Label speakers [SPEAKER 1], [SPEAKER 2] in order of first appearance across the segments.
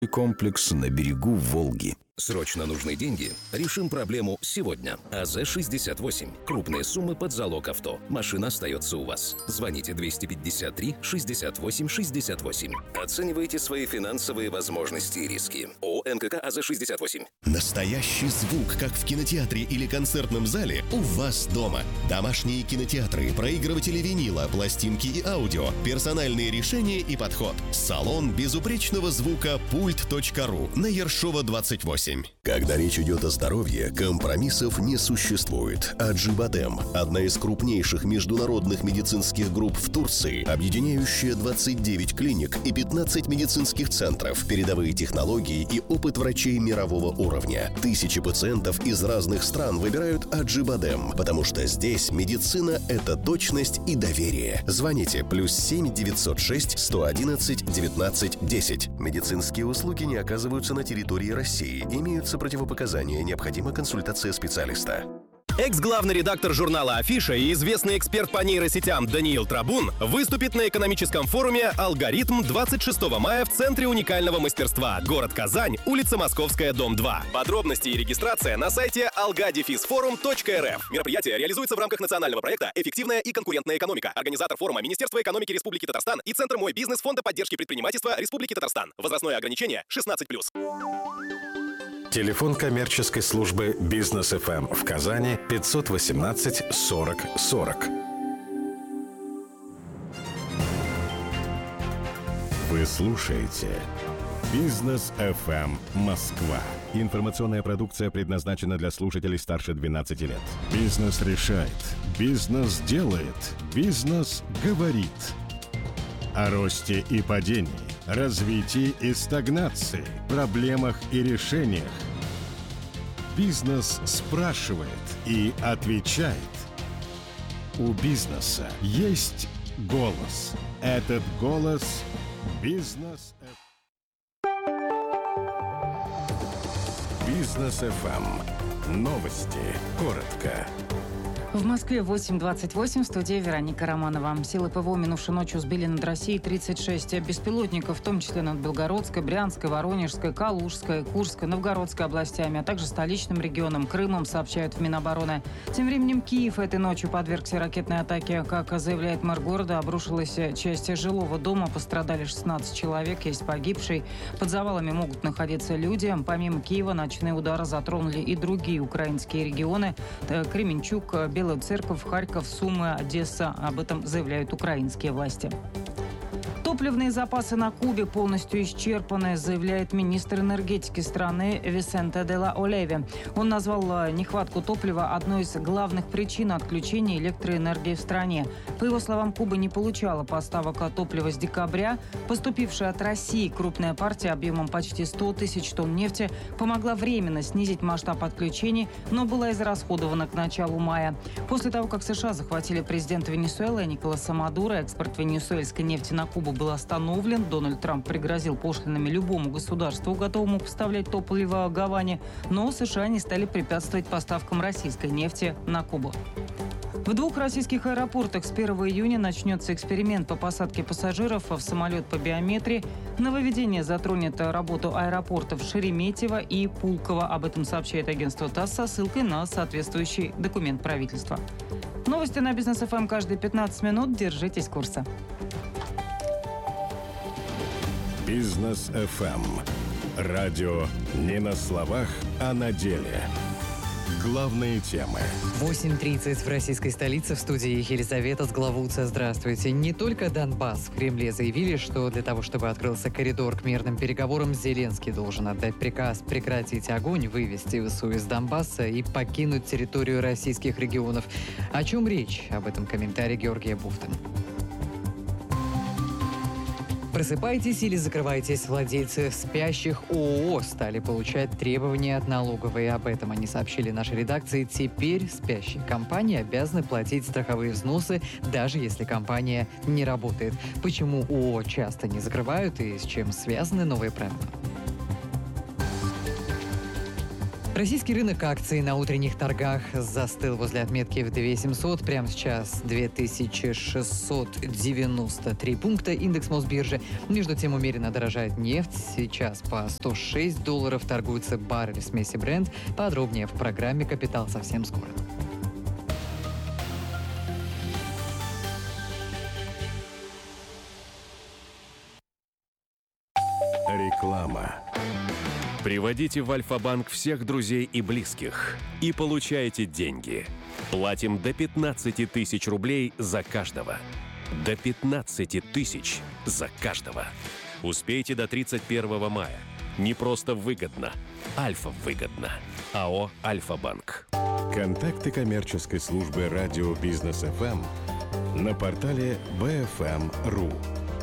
[SPEAKER 1] комплекс на берегу Волги.
[SPEAKER 2] Срочно нужны деньги? Решим проблему сегодня. АЗ-68. Крупные суммы под залог авто. Машина остается у вас. Звоните 253-68-68. Оценивайте свои финансовые возможности и риски. ООО НКК АЗ-68.
[SPEAKER 3] Настоящий звук, как в кинотеатре или концертном зале, у вас дома. Домашние кинотеатры, проигрыватели винила, пластинки и аудио, персональные решения и подход. Салон безупречного звука «Пульт.ру» на Ершова, 28. Когда речь идет о здоровье, компромиссов не существует. Аджибадем – одна из крупнейших международных медицинских групп в Турции, объединяющая 29 клиник и 15 медицинских центров, передовые технологии и опыт врачей мирового уровня. Тысячи пациентов из разных стран выбирают Аджибадем, потому что здесь медицина – это точность и доверие. Звоните +7 906 111 19 10. Медицинские услуги не оказываются на территории России. Имеются противопоказания, необходима консультация специалиста.
[SPEAKER 4] Экс-главный редактор журнала «Афиша» и известный эксперт по нейросетям Даниил Трабун выступит на экономическом форуме «Алгоритм» 26 мая в Центре уникального мастерства. Город Казань, улица Московская, дом 2. Подробности и регистрация на сайте alga-forum.rf. Мероприятие реализуется в рамках национального проекта «Эффективная и конкурентная экономика». Организатор форума — Министерство экономики Республики Татарстан и Центр «Мой бизнес» Фонда поддержки предпринимательства Республики Татарстан. Возрастное ограничение 16+.
[SPEAKER 5] Телефон коммерческой службы «Бизнес ФМ» в Казани 518 40 40. Вы слушаете «Бизнес ФМ Москва». Информационная продукция предназначена для слушателей старше 12 лет. Бизнес решает, бизнес делает, бизнес говорит. О росте и падении, развитии и стагнации, проблемах и решениях. Бизнес спрашивает и отвечает. У бизнеса есть голос. Этот голос — Бизнес Бизнес ФМ. Новости. Коротко.
[SPEAKER 6] В Москве 8:28, в студии Вероника Романова. Силы ПВО минувшей ночью сбили над Россией 36 беспилотников, в том числе над Белгородской, Брянской, Воронежской, Калужской, Курской, Новгородской областями, а также столичным регионом Крымом, сообщают в Минобороны. Тем временем Киев этой ночью подвергся ракетной атаке. Как заявляет мэр города, обрушилась часть жилого дома, пострадали 16 человек, есть погибший. Под завалами могут находиться люди. Помимо Киева, ночные удары затронули и другие украинские регионы. Кременчуг, Белая Церковь, Харьков, Сумы, Одесса. Об этом заявляют украинские власти. Топливные запасы на Кубе полностью исчерпаны, заявляет министр энергетики страны Висенте де ла Олеве. Он назвал нехватку топлива одной из главных причин отключения электроэнергии в стране. По его словам, Куба не получала поставок топлива с декабря. Поступившая от России крупная партия объемом почти 100 тысяч тонн нефти помогла временно снизить масштаб отключений, но была израсходована к началу мая. После того, как США захватили президента Венесуэлы Николаса Мадуро, экспорт венесуэльской нефти на Кубу был остановлен. Дональд Трамп пригрозил пошлинами любому государству, готовому поставлять топливо Гаване, но США не стали препятствовать поставкам российской нефти на Кубу. В 2 российских аэропортах с 1 июня начнется эксперимент по посадке пассажиров в самолет по биометрии. Нововведение затронет работу аэропортов Шереметьево и Пулково. Об этом сообщает агентство ТАСС со ссылкой на соответствующий документ правительства. Новости на Бизнес ФМ каждые 15 минут. Держитесь курса.
[SPEAKER 5] Бизнес ФМ. Радио не на словах, а на деле. Главные темы.
[SPEAKER 7] 8:30 в российской столице. В студии Елизавета Сглавутся. Здравствуйте. Не только Донбасс. В Кремле заявили, что для того, чтобы открылся коридор к мирным переговорам, Зеленский должен отдать приказ прекратить огонь, вывести ВСУ из Донбасса и покинуть территорию российских регионов. О чем речь? Об этом комментарий Георгия Буфтина. Просыпайтесь или закрывайтесь. Владельцы спящих ООО стали получать требования от налоговой. Об этом они сообщили нашей редакции. Теперь спящие компании обязаны платить страховые взносы, даже если компания не работает. Почему ООО часто не закрывают и с чем связаны новые правила? Российский рынок акций на утренних торгах застыл возле отметки в 2700. Прямо сейчас 2693 пункта индекс Мосбиржи. Между тем умеренно дорожает нефть. Сейчас по $106 торгуется баррель смеси Brent. Подробнее в программе «Капитал» совсем скоро.
[SPEAKER 5] Реклама.
[SPEAKER 4] Приводите в Альфа-банк всех друзей и близких и получайте деньги. Платим до 15 тысяч рублей за каждого. До 15 тысяч за каждого. Успейте до 31 мая. Не просто выгодно. Альфа-выгодно. АО «Альфа-банк».
[SPEAKER 5] Контакты коммерческой службы радио «Бизнес ФМ» на портале bfm.ru.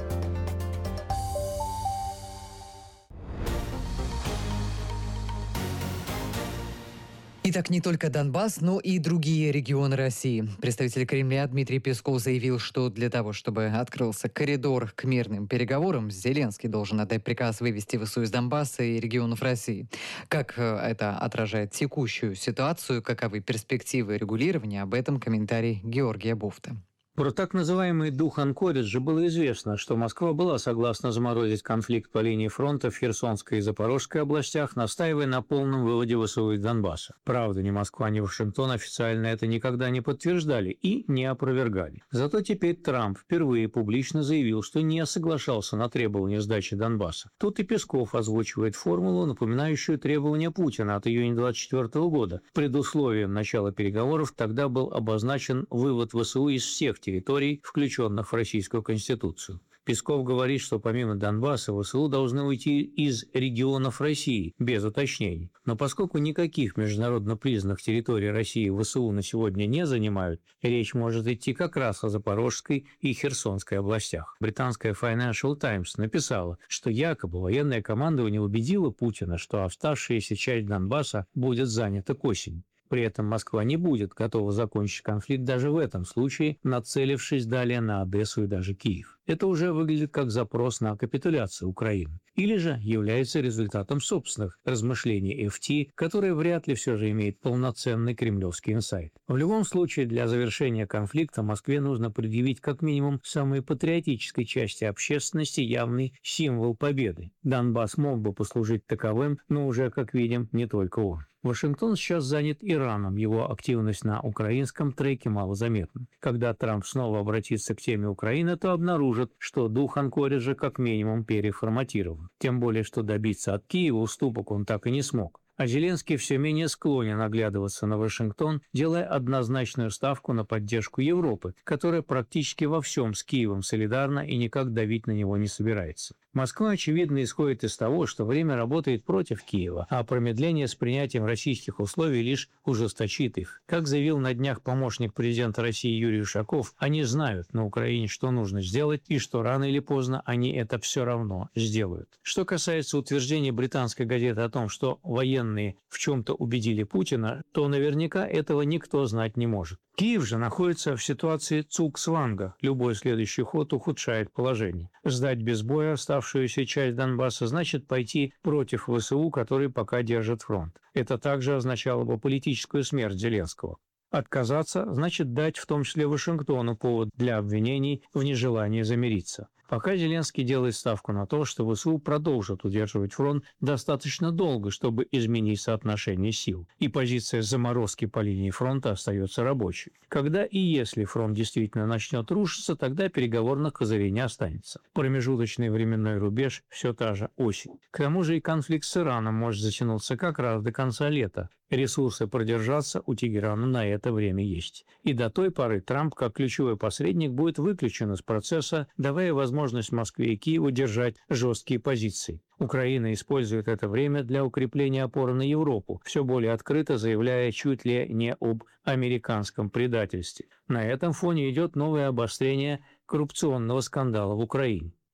[SPEAKER 7] Итак, не только Донбасс, но и другие регионы России. Представитель Кремля Дмитрий Песков заявил, что для того, чтобы открылся коридор к мирным переговорам, Зеленский должен отдать приказ вывести ВСУ из Донбасса и регионов России. Как это отражает текущую ситуацию, каковы перспективы регулирования, об этом комментарий Георгия Буфта.
[SPEAKER 8] Про так называемый дух Анкориджа было известно, что Москва была согласна заморозить конфликт по линии фронта в Херсонской и Запорожской областях, настаивая на полном выводе ВСУ из Донбасса. Правда, ни Москва, ни Вашингтон официально это никогда не подтверждали и не опровергали. Зато теперь Трамп впервые публично заявил, что не соглашался на требования сдачи Донбасса. Тут и Песков озвучивает формулу, напоминающую требования Путина от июня 2024 года. Предусловием начала переговоров тогда был обозначен вывод ВСУ из всех территорий, включенных в Российскую Конституцию. Песков говорит, что помимо Донбасса ВСУ должны уйти из регионов России, без уточнений. Но поскольку никаких международно признанных территорий России ВСУ на сегодня не занимают, речь может идти как раз о Запорожской и Херсонской областях. Британская Financial Times написала, что якобы военное командование убедило Путина, что оставшаяся часть Донбасса будет занята к осени. При этом Москва не будет готова закончить конфликт даже в этом случае, нацелившись далее на Одессу и даже Киев. Это уже выглядит как запрос на капитуляцию Украины. Или же является результатом собственных размышлений FT, которые вряд ли все же имеют полноценный кремлевский инсайт. В любом случае, для завершения конфликта Москве нужно предъявить как минимум самой патриотической части общественности явный символ победы. Донбасс мог бы послужить таковым, но уже, как видим, не только он. Вашингтон сейчас занят Ираном, его активность на украинском треке малозаметна. Когда Трамп снова обратится к теме Украины, то обнаружит, что дух Анкориджа как минимум переформатирован. Тем более, что добиться от Киева уступок он так и не смог. А Зеленский все менее склонен оглядываться на Вашингтон, делая однозначную ставку на поддержку Европы, которая практически во всем с Киевом солидарна и никак давить на него не собирается. Москва, очевидно, исходит из того, что время работает против Киева, а промедление с принятием российских условий лишь ужесточит их. Как заявил на днях помощник президента России Юрий Ушаков, они знают на Украине, что нужно сделать, и что рано или поздно они это все равно сделают. Что касается утверждения британской газеты о том, что военные в чем-то убедили Путина, то наверняка этого никто знать не может. Киев же находится в ситуации цугцванга. Любой следующий ход ухудшает положение. Сдать без боя оставшуюся часть Донбасса значит пойти против ВСУ, который пока держит фронт. Это также означало бы политическую смерть Зеленского. Отказаться значит дать в том числе Вашингтону повод для обвинений в нежелании замириться. Пока Зеленский делает ставку на то, что ВСУ продолжат удерживать фронт достаточно долго, чтобы изменить соотношение сил. И позиция заморозки по линии фронта остается рабочей. Когда и если фронт действительно начнет рушиться, тогда переговорных козырей не останется. Промежуточный временной рубеж – все та же осень. К тому же и конфликт с Ираном может затянуться как раз до конца лета. Ресурсы продержаться у Тегерана на это время есть. И до той поры Трамп, как ключевой посредник, будет выключен из процесса, давая возможность Москве и Киеву держать жесткие позиции. Украина использует это время для укрепления опоры на Европу, все более открыто заявляя чуть ли не об американском предательстве. На этом фоне идет новое обострение коррупционного скандала в Украине.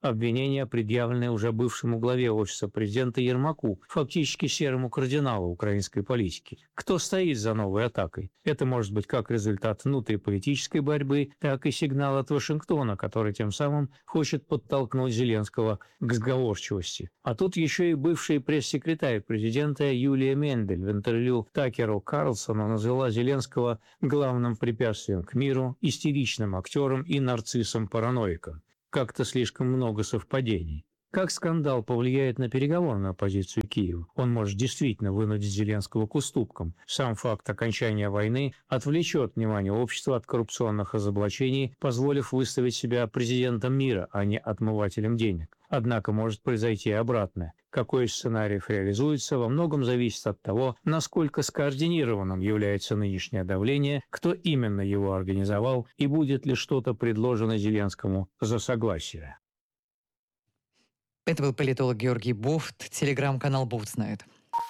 [SPEAKER 8] Обвинения, предъявленные уже бывшему главе Офиса президента Ермаку, фактически серому кардиналу украинской политики. Кто стоит за новой атакой? Это может быть как результат внутриполитической борьбы, так и сигнал от Вашингтона, который тем самым хочет подтолкнуть Зеленского к сговорчивости. А тут еще и бывший пресс-секретарь президента Юлия Мендель в интервью Такеру Карлсону назвала Зеленского главным препятствием к миру, истеричным актером и нарциссом-параноиком. Как-то слишком много совпадений. Как скандал повлияет на переговорную позицию Киева? Он может действительно вынудить Зеленского к уступкам. Сам факт окончания войны отвлечет внимание общества от коррупционных разоблачений, позволив выставить себя президентом мира, а не отмывателем денег. Однако может произойти и обратное. Какой из сценариев реализуется, во многом зависит от того, насколько скоординированным является нынешнее давление, кто именно его организовал и будет ли что-то предложено Зеленскому за согласие.
[SPEAKER 7] Это был политолог Георгий Бофт, телеграм-канал «Бофт знает».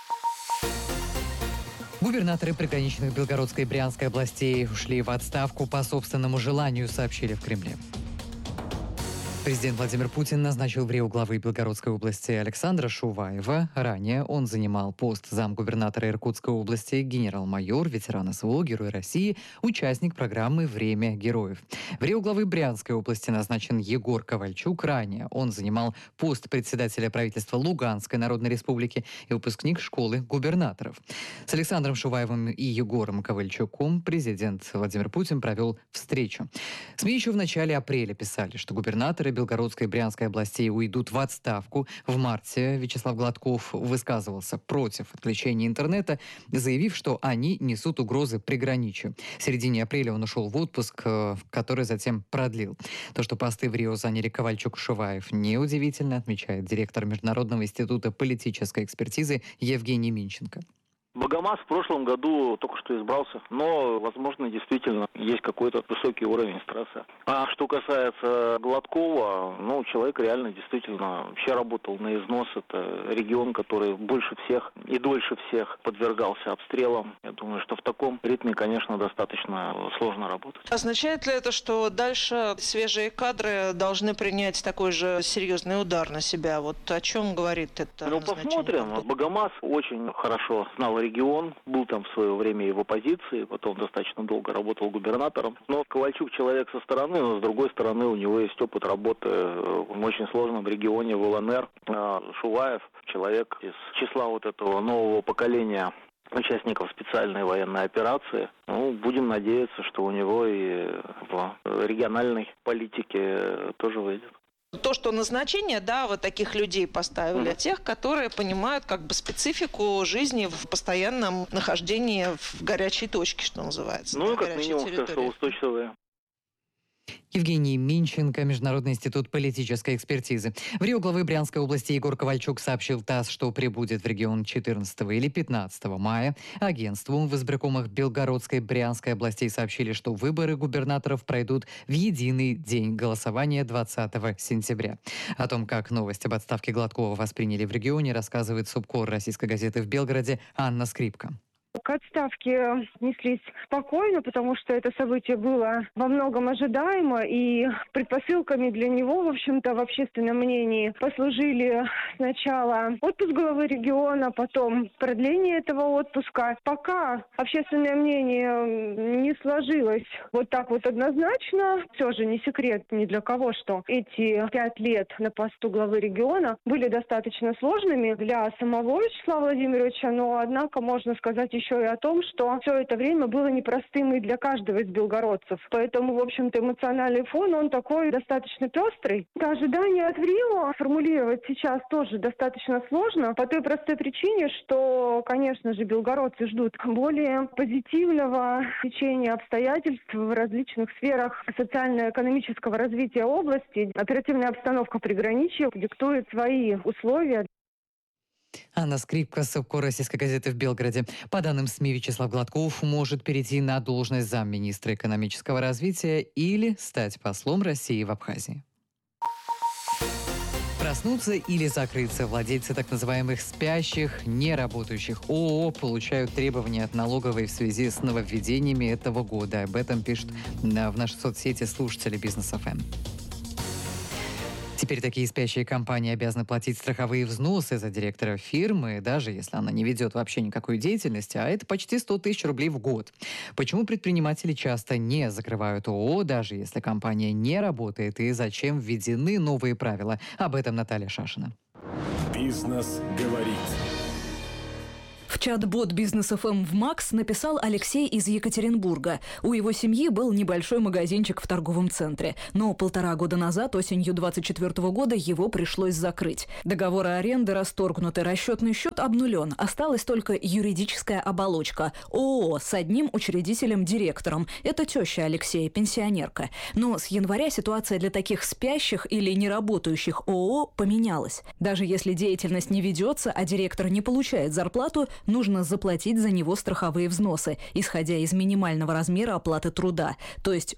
[SPEAKER 7] Губернаторы приграничных Белгородской и Брянской областей ушли в отставку по собственному желанию, сообщили в Кремле. Президент Владимир Путин назначил в Рио главы Белгородской области Александра Шуваева. Ранее он занимал пост замгубернатора Иркутской области, генерал-майор, ветеран СВО, Герой России, участник программы «Время героев». В Рио главы Брянской области назначен Егор Ковальчук. Ранее он занимал пост председателя правительства Луганской Народной Республики и выпускник школы губернаторов. С Александром Шуваевым и Егором Ковальчуком президент Владимир Путин провел встречу. СМИ еще в начале апреля писали, что губернаторы Белгородской и Брянской областей уйдут в отставку. В марте Вячеслав Гладков высказывался против отключения интернета, заявив, что они несут угрозы приграничью. В середине апреля он ушел в отпуск, который затем продлил. То, что посты в Рио заняли Ковальчук и Шуваев, неудивительно, отмечает директор Международного института политической экспертизы Евгений Минченко.
[SPEAKER 9] Богомаз в прошлом году только что избрался, но, возможно, действительно есть какой-то высокий уровень стресса. А что касается Гладкова, человек реально действительно вообще работал на износ. Это регион, который больше всех и дольше всех подвергался обстрелам. Я думаю, что в таком ритме, конечно, достаточно сложно работать.
[SPEAKER 10] Означает ли это, что дальше свежие кадры должны принять такой же серьезный удар на себя? Вот о чем говорит это?
[SPEAKER 9] Посмотрим. Богомаз очень хорошо знал регион, был там в свое время и в оппозиции, потом достаточно долго работал губернатором. Но Ковальчук человек со стороны, но с другой стороны у него есть опыт работы в очень сложном регионе, в ЛНР. Шуваев человек из числа вот этого нового поколения участников специальной военной операции. Будем надеяться, что у него и в региональной политике тоже выйдет.
[SPEAKER 10] То, что назначение, вот таких людей поставили, тех, которые понимают специфику жизни в постоянном нахождении в горячей точке, что называется.
[SPEAKER 9] Как минимум, что устойчивые.
[SPEAKER 7] Евгений Минченко, Международный институт политической экспертизы. В Рио главы Брянской области Егор Ковальчук сообщил ТАСС, что прибудет в регион 14 или 15 мая. Агентству в избиркомах Белгородской и Брянской областей сообщили, что выборы губернаторов пройдут в единый день голосования 20 сентября. О том, как новость об отставке Гладкова восприняли в регионе, рассказывает субкор российской газеты в Белгороде Анна Скрипка.
[SPEAKER 11] К отставке отнеслись спокойно, потому что это событие было во многом ожидаемо, и предпосылками для него, в общем-то, в общественном мнении послужили сначала отпуск главы региона, потом продление этого отпуска. Пока общественное мнение не сложилось вот так вот однозначно, все же не секрет ни для кого, что эти 5 лет на посту главы региона были достаточно сложными для самого Вячеслава Владимировича, но, однако, можно сказать еще и о том, что все это время было непростым и для каждого из белгородцев. Поэтому, в общем-то, эмоциональный фон, он такой достаточно пестрый. Ожидания от Рио формулировать сейчас тоже достаточно сложно, по той простой причине, что, конечно же, белгородцы ждут более позитивного течения обстоятельств в различных сферах социально-экономического развития области. Оперативная обстановка приграничья диктует свои условия.
[SPEAKER 7] Анна Скрипка, субкор российской газеты в Белгороде. По данным СМИ, Вячеслав Гладков может перейти на должность замминистра экономического развития или стать послом России в Абхазии. Проснуться или закрыться. Владельцы так называемых спящих, неработающих ООО получают требования от налоговой в связи с нововведениями этого года. Об этом пишут в нашей соцсети слушатели Бизнес ФМ. Теперь такие спящие компании обязаны платить страховые взносы за директора фирмы, даже если она не ведет вообще никакой деятельности, а это почти 100 тысяч рублей в год. Почему предприниматели часто не закрывают ООО, даже если компания не работает, и зачем введены новые правила? Об этом Наталья Шашина.
[SPEAKER 5] Бизнес говорит.
[SPEAKER 12] В чат-бот «Бизнес ФМ» в МАКС написал Алексей из Екатеринбурга. У его семьи был небольшой магазинчик в торговом центре. Но 1,5 года назад, осенью 2024 года, его пришлось закрыть. Договоры аренды расторгнуты, расчетный счет обнулен. Осталась только юридическая оболочка. ООО с одним учредителем-директором. Это теща Алексея, пенсионерка. Но с января ситуация для таких спящих или неработающих ООО поменялась. Даже если деятельность не ведется, а директор не получает зарплату, нужно заплатить за него страховые взносы, исходя из минимального размера оплаты труда, то есть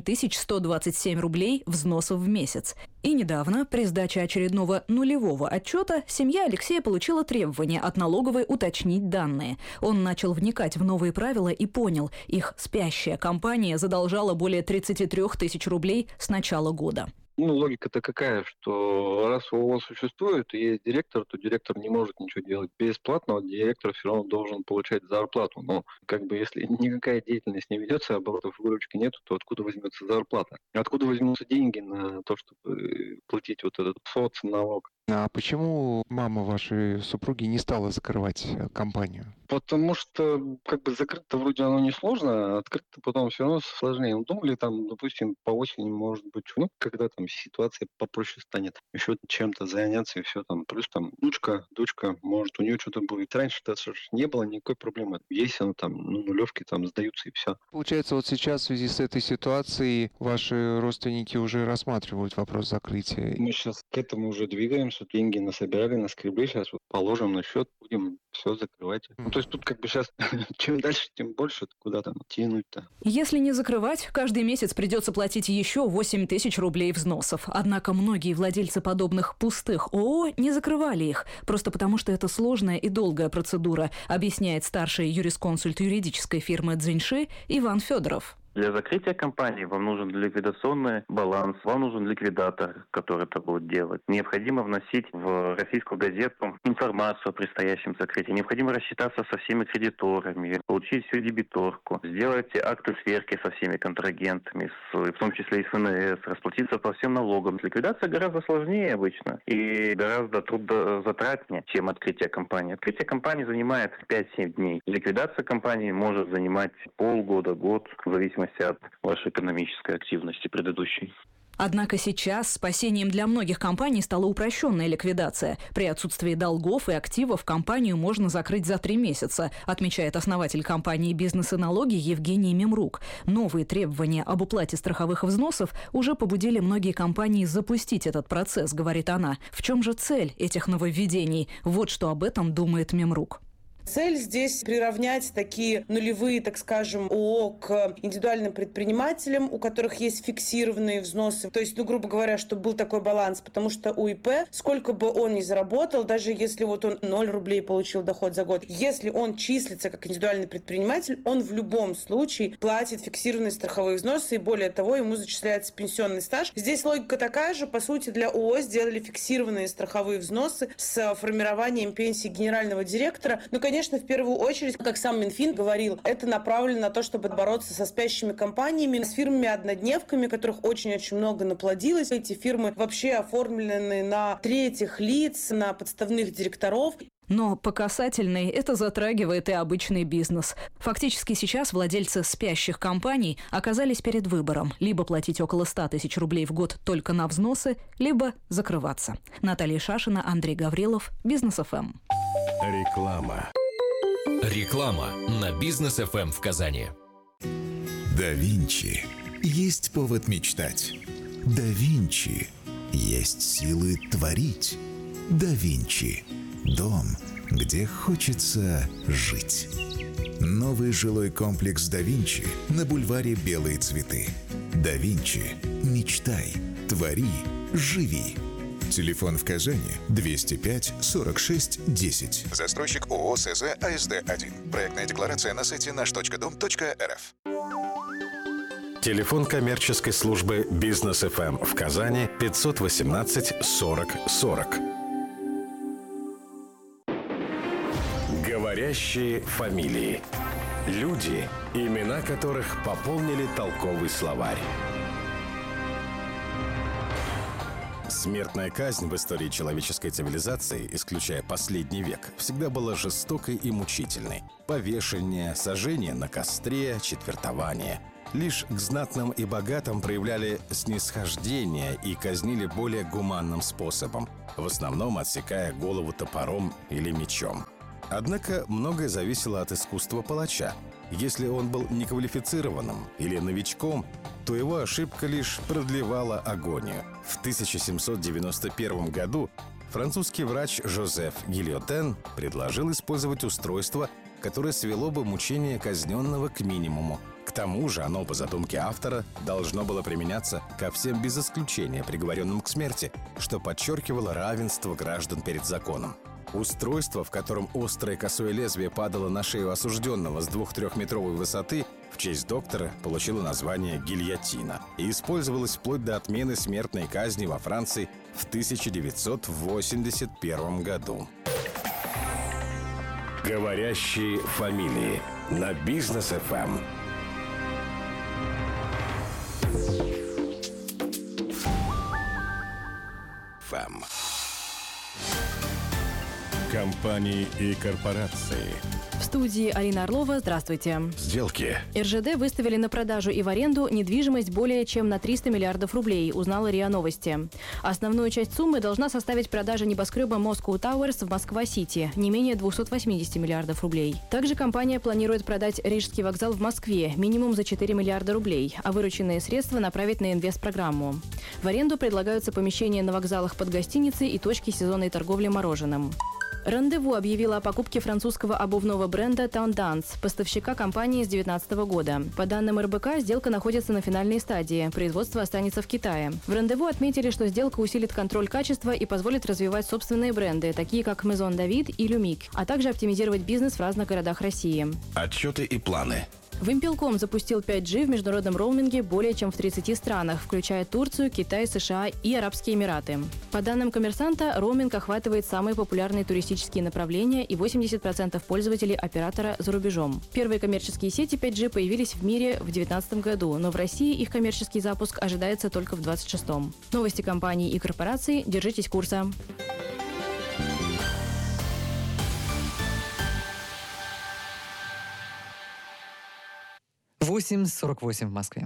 [SPEAKER 12] 8127 рублей взносов в месяц. И недавно, при сдаче очередного нулевого отчета, семья Алексея получила требование от налоговой уточнить данные. Он начал вникать в новые правила и понял, их спящая компания задолжала более 33 тысяч рублей с начала года.
[SPEAKER 13] Логика-то какая, что раз ООО существует и есть директор, то директор не может ничего делать бесплатно, директор все равно должен получать зарплату. Но если никакая деятельность не ведется, оборотов выручки нету, то откуда возьмется зарплата? Откуда возьмутся деньги на то, чтобы платить этот соцналог?
[SPEAKER 14] А почему мама вашей супруги не стала закрывать компанию?
[SPEAKER 13] Потому что закрыть-то вроде оно несложно, а открыть-то потом все равно сложнее. Думали допустим, по осени, может быть, когда ситуация попроще станет, еще чем-то заняться и все там. Плюс дочка, может, у нее что-то будет. Раньше-то не было никакой проблемы. Есть оно нулевки сдаются и все.
[SPEAKER 14] Получается, сейчас в связи с этой ситуацией ваши родственники уже рассматривают вопрос закрытия.
[SPEAKER 13] Мы сейчас к этому уже двигаемся. Деньги насобирали, наскребли. Сейчас положим на счет, будем все закрывать. То есть тут сейчас чем дальше, тем больше. Куда тянуть-то?
[SPEAKER 12] Если не закрывать, каждый месяц придется платить еще 8 тысяч рублей взносов. Однако многие владельцы подобных пустых ООО не закрывали их, просто потому что это сложная и долгая процедура, объясняет старший юрисконсульт юридической фирмы «Цзиньши» Иван Федоров.
[SPEAKER 15] Для закрытия компании вам нужен ликвидационный баланс, вам нужен ликвидатор, который это будет делать. Необходимо вносить в российскую газету информацию о предстоящем закрытии. Необходимо рассчитаться со всеми кредиторами, получить всю дебиторку, сделать акты сверки со всеми контрагентами, в том числе и ФНС, расплатиться по всем налогам. Ликвидация гораздо сложнее обычно и гораздо трудозатратнее, чем открытие компании. Открытие компании занимает 5-7 дней. Ликвидация компании может занимать полгода, год, в зависимости от вашей экономической активности предыдущей.
[SPEAKER 12] Однако сейчас спасением для многих компаний стала упрощенная ликвидация. При отсутствии долгов и активов компанию можно закрыть за 3 месяца, отмечает основатель компании «Бизнес и налоги» Евгений Мемрук. Новые требования об уплате страховых взносов уже побудили многие компании запустить этот процесс, говорит она. В чем же цель этих нововведений? Вот что об этом думает Мемрук.
[SPEAKER 16] Цель здесь приравнять такие нулевые, так скажем, ООО к индивидуальным предпринимателям, у которых есть фиксированные взносы. То есть, грубо говоря, чтобы был такой баланс, потому что у ИП, сколько бы он ни заработал, даже если он 0 рублей получил доход за год, если он числится как индивидуальный предприниматель, он в любом случае платит фиксированные страховые взносы, и более того, ему зачисляется пенсионный стаж. Здесь логика такая же. По сути, для ООО сделали фиксированные страховые взносы с формированием пенсии генерального директора. Конечно, в первую очередь, как сам Минфин говорил, это направлено на то, чтобы бороться со спящими компаниями, с фирмами-однодневками, которых очень-очень много наплодилось. Эти фирмы вообще оформлены на третьих лиц, на подставных директоров.
[SPEAKER 12] Но по касательной это затрагивает и обычный бизнес. Фактически сейчас владельцы спящих компаний оказались перед выбором. Либо платить около 100 тысяч рублей в год только на взносы, либо закрываться. Наталья Шашина, Андрей Гаврилов, Бизнес ФМ.
[SPEAKER 5] Реклама.
[SPEAKER 17] Реклама на Бизнес ФМ в Казани.
[SPEAKER 18] Да Винчи. Есть повод мечтать. Да Винчи. Есть силы творить. Да Винчи. Дом, где хочется жить. Новый жилой комплекс Да Винчи на бульваре Белые цветы. Да Винчи. Мечтай. Твори. Живи. Телефон в Казани 205 46 10.
[SPEAKER 19] Застройщик ООО СЗ АСД-1. Проектная декларация на сайте наш.дом.рф.
[SPEAKER 5] Телефон коммерческой службы «Бизнес ФМ» в Казани 518 40 40. Говорящие фамилии. Люди, имена которых пополнили толковый словарь. Смертная казнь в истории человеческой цивилизации, исключая последний век, всегда была жестокой и мучительной. Повешение, сожжение на костре, четвертование. Лишь к знатным и богатым проявляли снисхождение и казнили более гуманным способом, в основном отсекая голову топором или мечом. Однако многое зависело от искусства палача. Если он был неквалифицированным или новичком, то его ошибка лишь продлевала агонию. В 1791 году французский врач Жозеф Гильотен предложил использовать устройство, которое свело бы мучение казненного к минимуму. К тому же оно, по задумке автора, должно было применяться ко всем без исключения приговоренным к смерти, что подчеркивало равенство граждан перед законом. Устройство, в котором острое косое лезвие падало на шею осужденного с 2-3-метровой высоты, в честь доктора получило название гильотина и использовалось вплоть до отмены смертной казни во Франции в 1981 году. Говорящие фамилии на Бизнес ФМ. Компании и корпорации.
[SPEAKER 19] В студии Алина Орлова. Здравствуйте.
[SPEAKER 5] Сделки.
[SPEAKER 19] РЖД выставили на продажу и в аренду недвижимость более чем на 300 миллиардов рублей, узнала РИА Новости. Основную часть суммы должна составить продажа небоскреба Moscow Towers в Москва-Сити, не менее 280 миллиардов рублей. Также компания планирует продать Рижский вокзал в Москве, минимум за 4 миллиарда рублей, а вырученные средства направить на инвестпрограмму. В аренду предлагаются помещения на вокзалах под гостиницы и точки сезонной торговли мороженым. Рандеву объявила о покупке французского обувного бренда Tendance, поставщика компании с 2019 года. По данным РБК, сделка находится на финальной стадии. Производство останется в Китае. В Рандеву отметили, что сделка усилит контроль качества и позволит развивать собственные бренды, такие как Maison David и Lumic, а также оптимизировать бизнес в разных городах России.
[SPEAKER 5] Отчеты и планы.
[SPEAKER 19] Вимпелком запустил 5G в международном роуминге более чем в 30 странах, включая Турцию, Китай, США и Арабские Эмираты. По данным «Коммерсанта», роуминг охватывает самые популярные туристические направления и 80% пользователей оператора за рубежом. Первые коммерческие сети 5G появились в мире в 2019 году, но в России их коммерческий запуск ожидается только в 2026. Новости компаний и корпораций. Держитесь курса.
[SPEAKER 7] — 8:48 в Москве.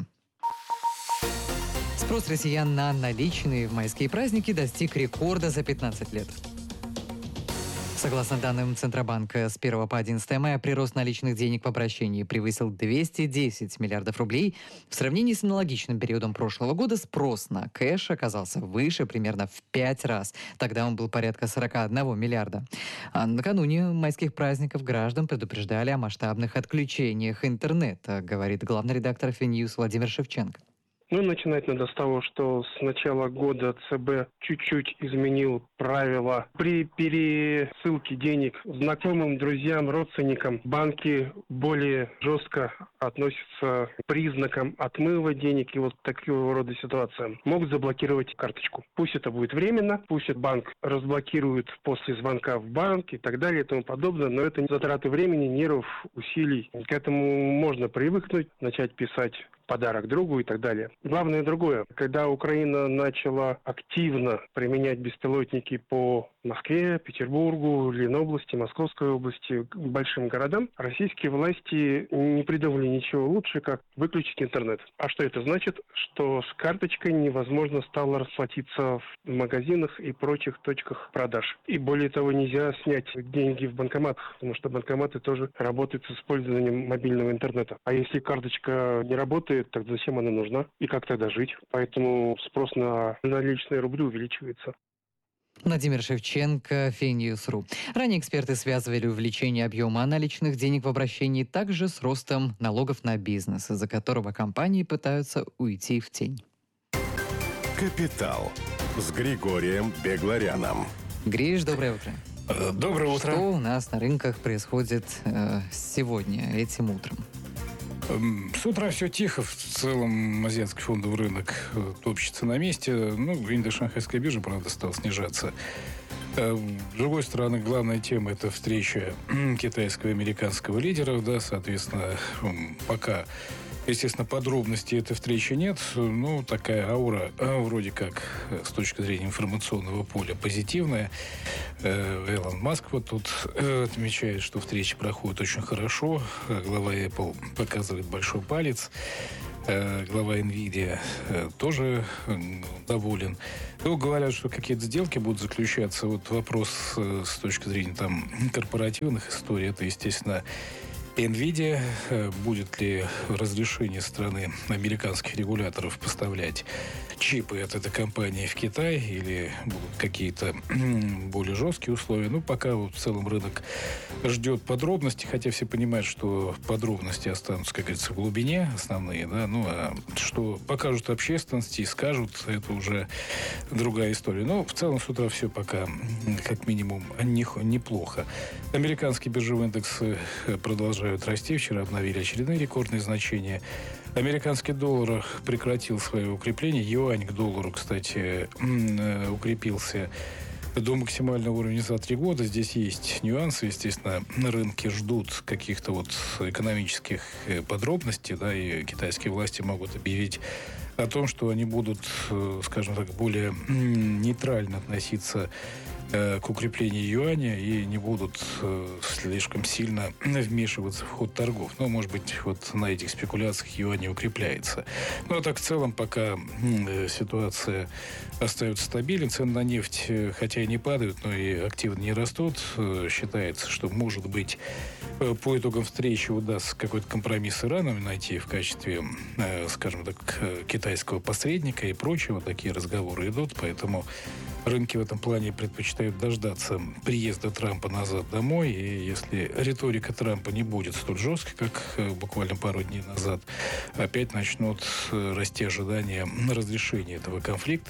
[SPEAKER 7] Спрос россиян на наличные в майские праздники достиг рекорда за 15 лет. Согласно данным Центробанка, с 1 по 11 мая прирост наличных денег в обращении превысил 210 миллиардов рублей. В сравнении с аналогичным периодом прошлого года спрос на кэш оказался выше примерно в 5 раз. Тогда он был порядка 41 миллиарда. А накануне майских праздников граждан предупреждали о масштабных отключениях интернета, говорит главный редактор ФИНьюз Владимир Шевченко.
[SPEAKER 20] Ну, начинать надо с того, что с начала года ЦБ чуть-чуть изменил правила. При пересылке денег знакомым, друзьям, родственникам банки более жестко относятся к признакам отмыва денег и вот такого рода ситуациям. Могут заблокировать карточку. Пусть это будет временно, пусть банк разблокирует после звонка в банк и так далее и тому подобное, но это затраты времени, нервов, усилий. К этому можно привыкнуть, начать писать подарок другу и так далее. Главное другое. Когда Украина начала активно применять беспилотники по Москве, Петербургу, Ленобласти, Московской области, большим городам, российские власти не придумали ничего лучше, как выключить интернет. А что это значит? Что с карточкой невозможно стало расплатиться в магазинах и прочих точках продаж. И более того, нельзя снять деньги в банкоматах, потому что банкоматы тоже работают с использованием мобильного интернета. А если карточка не работает, так зачем она нужна? И как тогда жить? Поэтому спрос на наличные рубли увеличивается.
[SPEAKER 7] Владимир Шевченко, ФИНьюз.ру. Ранее эксперты связывали увеличение объема наличных денег в обращении также с ростом налогов на бизнес, из-за которого компании пытаются уйти в тень.
[SPEAKER 5] Капитал с Григорием Бегларяном.
[SPEAKER 7] Гриш, доброе утро.
[SPEAKER 5] Доброе утро.
[SPEAKER 7] Что у нас на рынках происходит сегодня, этим утром?
[SPEAKER 21] С утра все тихо. В целом азиатский фондовый рынок топчется на месте. Индекс Шанхайской биржи, правда, стал снижаться. С другой стороны, главная тема – это встреча китайского и американского лидеров. Да, соответственно, пока, естественно, подробностей этой встречи нет. Такая аура вроде как с точки зрения информационного поля позитивная. Илон Маск тут отмечает, что встреча проходит очень хорошо. Глава Apple показывает большой палец. Глава NVIDIA тоже доволен. Говорят, что какие-то сделки будут заключаться. Вопрос с точки зрения корпоративных историй, это, естественно, NVIDIA. Будет ли разрешение со стороны американских регуляторов поставлять чипы от этой компании в Китай или будут какие-то более жесткие условия? Пока в целом рынок ждет подробностей, хотя все понимают, что подробности останутся, как говорится, в глубине основные, да, а что покажут общественности и скажут, это уже другая история. Но в целом с утра все пока как минимум неплохо. Американские биржевые индексы продолжают расти. Вчера обновили очередные рекордные значения. Американский доллар прекратил свое укрепление. Юань к доллару, кстати, укрепился до максимального уровня за 3 года. Здесь есть нюансы. Естественно, на рынке ждут каких-то экономических подробностей, да, и китайские власти могут объявить о том, что они будут, скажем так, более нейтрально относиться к укреплению юаня и не будут слишком сильно вмешиваться в ход торгов. Может быть, на этих спекуляциях юань не укрепляется. А так в целом пока ситуация остается стабильной. Цены на нефть, хотя и не падают, но и активно не растут. Считается, что, может быть, по итогам встречи удастся какой-то компромисс с Ираном найти в качестве, скажем так, китайского посредника и прочего. Такие разговоры идут, поэтому рынки в этом плане предпочитают дождаться приезда Трампа назад домой. И если риторика Трампа не будет столь жесткой, как буквально пару дней назад, опять начнут расти ожидания разрешения этого конфликта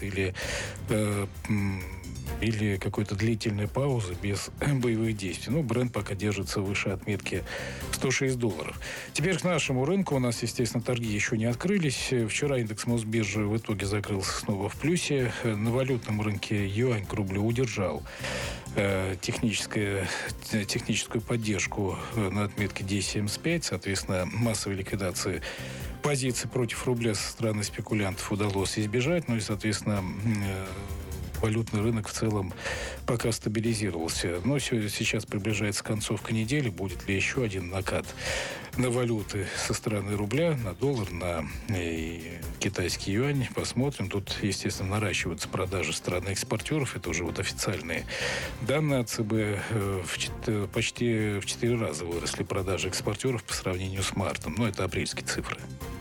[SPEAKER 21] или какой-то длительной паузы без боевых действий. Бренд пока держится выше отметки $106. Теперь к нашему рынку. У нас, естественно, торги еще не открылись. Вчера индекс Мосбиржи в итоге закрылся снова в плюсе. На валютном рынке юань к рублю удержал техническую поддержку на отметке 10.75. Соответственно, массовой ликвидации позиций против рубля со стороны спекулянтов удалось избежать. И, соответственно, валютный рынок в целом пока стабилизировался. Но сейчас приближается концовка недели. Будет ли еще один накат на валюты со стороны рубля, на доллар, на китайский юань? Посмотрим. Тут, естественно, наращиваются продажи со стороны экспортеров. Это уже официальные данные от ЦБ. Почти в 4 раза выросли продажи экспортеров по сравнению с мартом. Это апрельские цифры.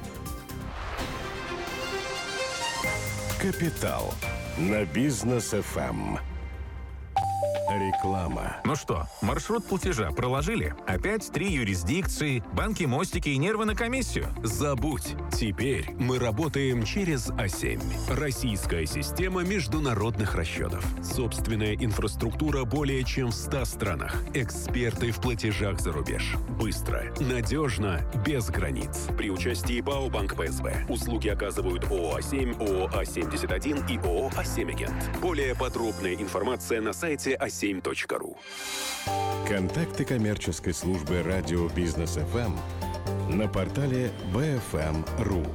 [SPEAKER 3] Капитал на Бизнес ФМ. Реклама.
[SPEAKER 22] Ну что, маршрут платежа проложили? Опять 3 юрисдикции, банки, мостики и нервы на комиссию?
[SPEAKER 23] Забудь. Теперь мы работаем через А7. Российская система международных расчетов. Собственная инфраструктура более чем в 100 странах. Эксперты в платежах за рубеж. Быстро, надежно, без границ. При участии ПАО «Банк ПСБ». Услуги оказывают ООО А7, ООО А71 и ООО А7-агент. Более подробная информация на сайте a7.ru.
[SPEAKER 3] Контакты коммерческой службы радио Бизнес ФМ на портале bfm.ru.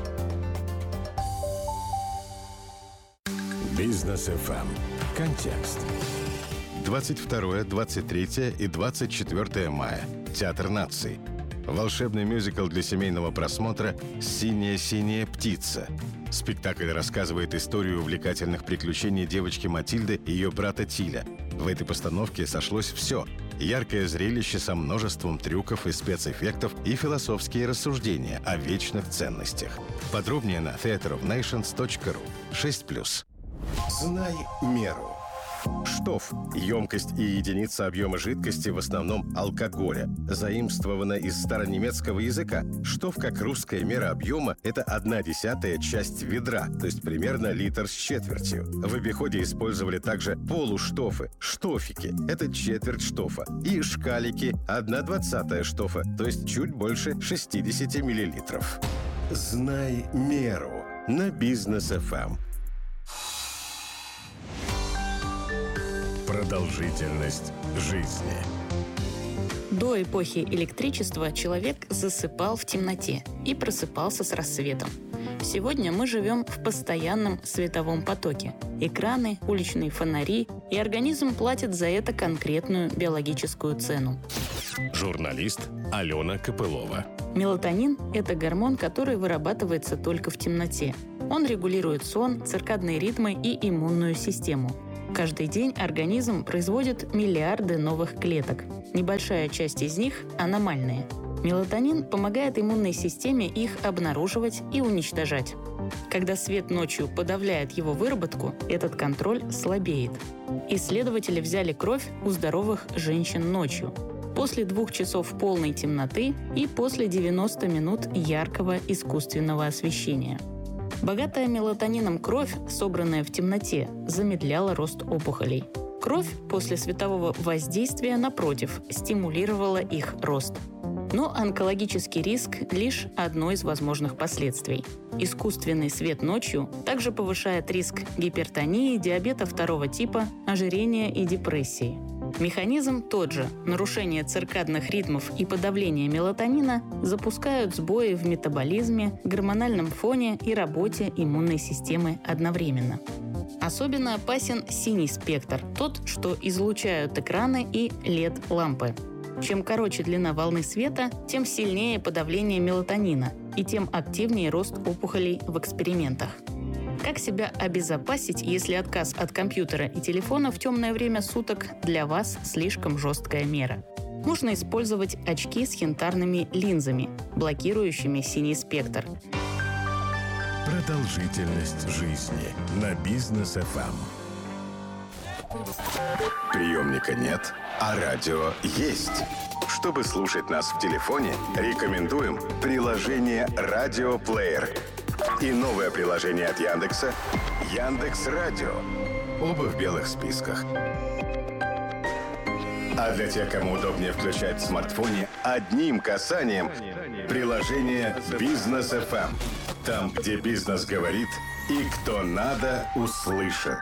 [SPEAKER 3] Бизнес ФМ. Контекст. 22, 23 и 24 мая. Театр наций. Волшебный мюзикл для семейного просмотра «Синяя-синяя птица». Спектакль рассказывает историю увлекательных приключений девочки Матильды и ее брата Тиля. В этой постановке сошлось все. Яркое зрелище со множеством трюков и спецэффектов и философские рассуждения о вечных ценностях. Подробнее на theaterofnations.ru. 6+. Знай меру.
[SPEAKER 5] Штоф – емкость и единица объема жидкости, в основном алкоголя, заимствована из старонемецкого языка. Штоф, как русская мера объема, это 1/10 часть ведра, то есть примерно литр с четвертью. В обиходе использовали также полуштофы, штофики – это четверть штофа, и шкалики – 1/20 штофа, то есть чуть больше 60 миллилитров. Знай меру на Бизнес ФМ. Продолжительность жизни.
[SPEAKER 1] До эпохи электричества человек засыпал в темноте и просыпался с рассветом. Сегодня мы живем в постоянном световом потоке. Экраны, уличные фонари, и организм платит за это конкретную биологическую цену.
[SPEAKER 5] Журналист Алена Копылова.
[SPEAKER 1] Мелатонин – это гормон, который вырабатывается только в темноте. Он регулирует сон, циркадные ритмы и иммунную систему. Каждый день организм производит миллиарды новых клеток. Небольшая часть из них аномальные. Мелатонин помогает иммунной системе их обнаруживать и уничтожать. Когда свет ночью подавляет его выработку, этот контроль слабеет. Исследователи взяли кровь у здоровых женщин ночью, после 2 часов полной темноты и после 90 минут яркого искусственного освещения. Богатая мелатонином кровь, собранная в темноте, замедляла рост опухолей. Кровь после светового воздействия, напротив, стимулировала их рост. Но онкологический риск – лишь одно из возможных последствий. Искусственный свет ночью также повышает риск гипертонии, диабета 2 типа, ожирения и депрессии. Механизм тот же. Нарушение циркадных ритмов и подавление мелатонина запускают сбои в метаболизме, гормональном фоне и работе иммунной системы одновременно. Особенно опасен синий спектр, тот, что излучают экраны и LED-лампы. Чем короче длина волны света, тем сильнее подавление мелатонина и тем активнее рост опухолей в экспериментах. Как себя обезопасить, если отказ от компьютера и телефона в темное время суток для вас слишком жесткая мера? Можно использовать очки с янтарными линзами, блокирующими синий спектр.
[SPEAKER 5] Продолжительность жизни на Бизнес ФМ. Приемника нет, а радио есть. Чтобы слушать нас в телефоне, рекомендуем приложение «Радиоплеер» и новое приложение от Яндекса «Яндекс.Радио». Оба в белых списках. А для тех, кому удобнее включать в смартфоне одним касанием приложение «Бизнес ФМ». Там, где бизнес говорит и кто надо, услышит.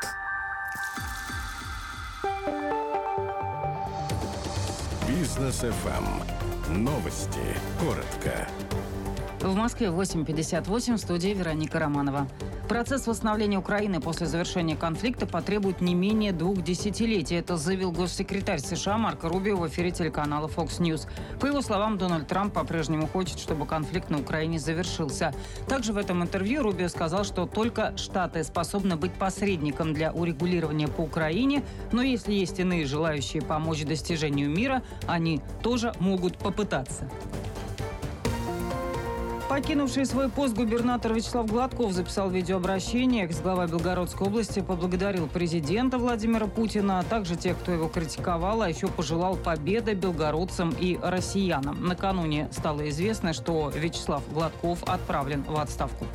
[SPEAKER 5] Бизнес ФМ. Новости. Коротко.
[SPEAKER 2] В Москве 8:58, в студии Вероника Романова. Процесс восстановления Украины после завершения конфликта потребует не менее 2 десятилетий. Это заявил госсекретарь США Марко Рубио в эфире телеканала Fox News. По его словам, Дональд Трамп по-прежнему хочет, чтобы конфликт на Украине завершился. Также в этом интервью Рубио сказал, что только Штаты способны быть посредником для урегулирования по Украине, но если есть иные желающие помочь достижению мира, они тоже могут попытаться. Покинувший свой пост губернатор Вячеслав Гладков записал видеообращение. Экс-глава Белгородской области поблагодарил президента Владимира Путина, а также тех, кто его критиковал, а еще пожелал победы белгородцам и россиянам. Накануне стало известно, что Вячеслав Гладков отправлен в отставку.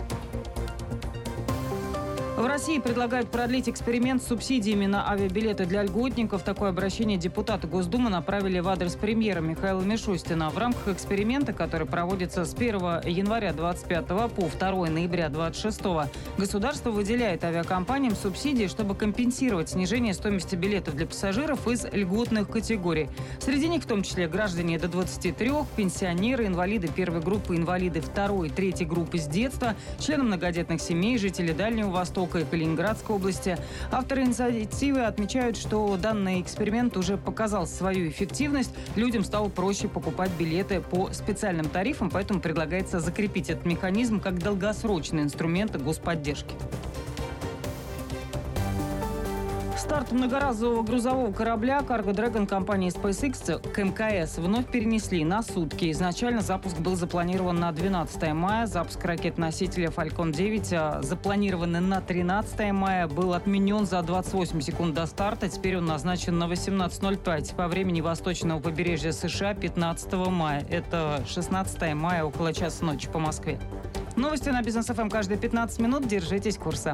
[SPEAKER 2] В России предлагают продлить эксперимент с субсидиями на авиабилеты для льготников. Такое обращение депутаты Госдумы направили в адрес премьера Михаила Мишустина. В рамках эксперимента, который проводится с 1 января 2025 по 2 ноября 2026, государство выделяет авиакомпаниям субсидии, чтобы компенсировать снижение стоимости билетов для пассажиров из льготных категорий. Среди них в том числе граждане до 23, пенсионеры, инвалиды первой группы, инвалиды второй и третьей группы с детства, члены многодетных семей, жители Дальнего Востока и Калининградской области. Авторы инициативы отмечают, что данный эксперимент уже показал свою эффективность. Людям стало проще покупать билеты по специальным тарифам, поэтому предлагается закрепить этот механизм как долгосрочный инструмент господдержки. Старт многоразового грузового корабля Cargo Dragon компании SpaceX к МКС вновь перенесли на сутки. Изначально запуск был запланирован на 12 мая. Запуск ракет-носителя Falcon 9, запланированный на 13 мая, был отменен за 28 секунд до старта. Теперь он назначен на 18:05 по времени восточного побережья США 15 мая. Это 16 мая, около часа ночи по Москве. Новости на Бизнес ФМ каждые 15 минут. Держитесь курса.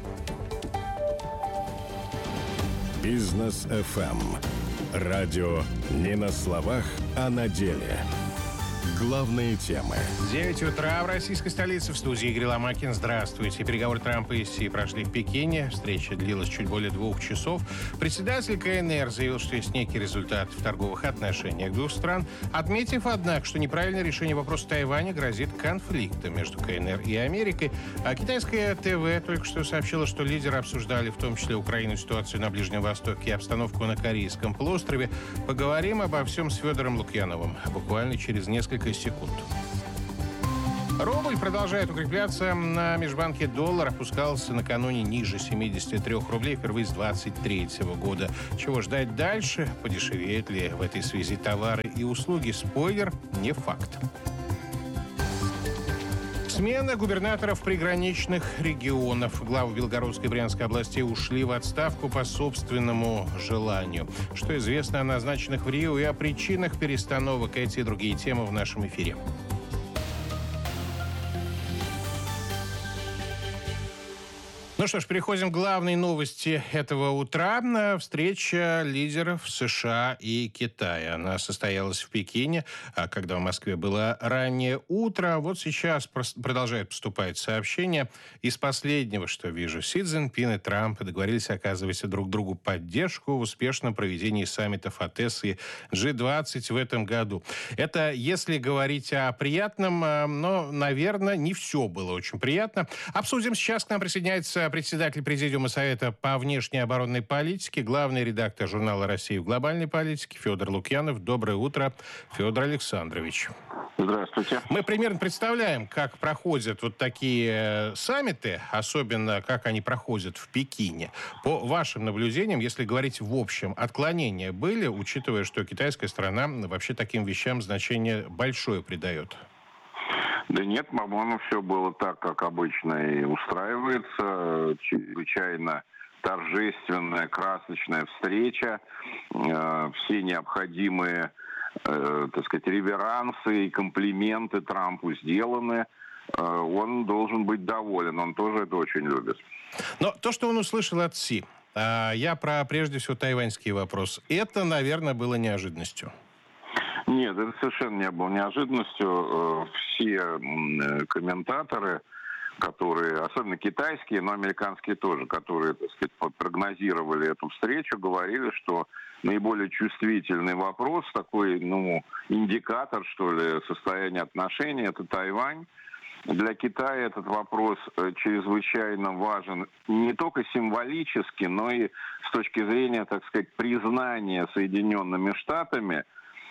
[SPEAKER 5] Бизнес ФМ. Радио не на словах, а на деле. Главные темы.
[SPEAKER 4] 9 утра в российской столице. В студии Игорь Ломакин. Здравствуйте. Переговоры Трампа и Си прошли в Пекине. Встреча длилась чуть более 2 часов. Председатель КНР заявил, что есть некий результат в торговых отношениях двух стран, отметив, однако, что неправильное решение вопроса Тайваня грозит конфликтом между КНР и Америкой. А китайское ТВ только что сообщило, что лидеры обсуждали в том числе Украину, ситуацию на Ближнем Востоке и обстановку на Корейском полуострове. Поговорим обо всем с Федором Лукьяновым буквально через несколько секунд. Рубль продолжает укрепляться. На межбанке доллар опускался накануне ниже 73 рублей впервые с 2023 года. Чего ждать дальше? Подешевеют ли в этой связи товары и услуги? Спойлер, не факт. Смена губернаторов приграничных регионов. Главы Белгородской и Брянской областей ушли в отставку по собственному желанию. Что известно о назначенных в Рио и о причинах перестановок? Эти и другие темы в нашем эфире. Ну что ж, переходим к главной новости этого утра. Встреча лидеров США и Китая. Она состоялась в Пекине, когда в Москве было раннее утро. Вот сейчас продолжают поступать сообщения. Из последнего, что вижу, Си Цзиньпин и Трамп договорились оказывать друг другу поддержку в успешном проведении саммитов АТЭС и G20 в этом году. Это если говорить о приятном, но, наверное, не все было очень приятно. Обсудим сейчас. К нам присоединяется председатель Президиума Совета по внешней оборонной политике, главный редактор журнала «Россия в глобальной политике» Федор Лукьянов. Доброе утро, Федор Александрович.
[SPEAKER 6] Здравствуйте.
[SPEAKER 4] Мы примерно представляем, как проходят вот такие саммиты, особенно как они проходят в Пекине. По вашим наблюдениям, если говорить в общем, отклонения были, учитывая, что китайская сторона вообще таким вещам значение большое придает?
[SPEAKER 6] Да нет, по-моему, все было так, как обычно и устраивается. Чрезвычайно торжественная, красочная встреча. Все необходимые, так сказать, реверансы и комплименты Трампу сделаны. Он должен быть доволен, он тоже это очень любит.
[SPEAKER 4] Но то, что он услышал от Си, я про, прежде всего, тайваньский вопрос, это, наверное, было неожиданностью.
[SPEAKER 6] Нет, это совершенно не было неожиданностью. Все комментаторы, которые, особенно китайские, но американские тоже, которые, так сказать, прогнозировали эту встречу, говорили, что наиболее чувствительный вопрос, такой, индикатор, что ли, состояния отношений, это Тайвань. Для Китая этот вопрос чрезвычайно важен не только символически, но и с точки зрения, так сказать, признания Соединенными Штатами